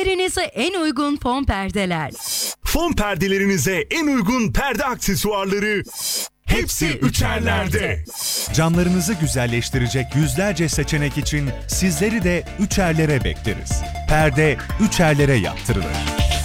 Perdelerinize en uygun fon perdeler. Fon perdelerinize en uygun perde aksesuarları hepsi üçerlerde. Camlarınızı güzelleştirecek yüzlerce seçenek için sizleri de üçerlere bekleriz. Perde üçerlere yaptırılır.